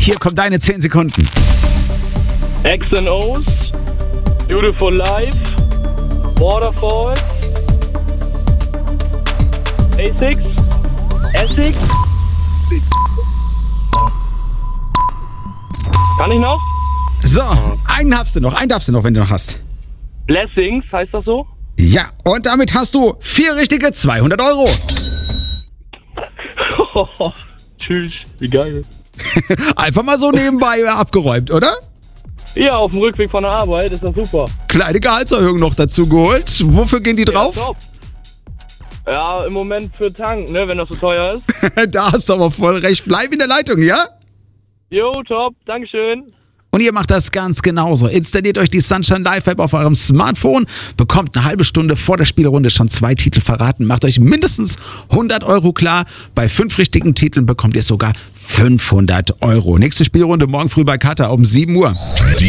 Hier kommen deine 10 Sekunden. X and O's, Beautiful Life, Waterfalls, A6, Essex. Kann ich noch? So, einen darfst du noch, wenn du noch hast. Blessings, heißt das so? Ja, und damit hast du 4 richtige 200 Euro. Tschüss, wie geil. Einfach mal so nebenbei abgeräumt, oder? Ja, auf dem Rückweg von der Arbeit ist das super. Kleine Gehaltserhöhung noch dazu geholt. Wofür gehen die drauf? Ja, top. Ja, im Moment für Tank, ne, wenn das so teuer ist. Da hast du aber voll recht. Bleib in der Leitung, ja? Jo, top, dankeschön. Und ihr macht das ganz genauso. Installiert euch die Sunshine Live App auf eurem Smartphone, bekommt eine halbe Stunde vor der Spielrunde schon 2 Titel verraten, macht euch mindestens 100 Euro klar. Bei 5 richtigen Titeln bekommt ihr sogar 500 Euro. Nächste Spielrunde morgen früh bei Kata um 7 Uhr.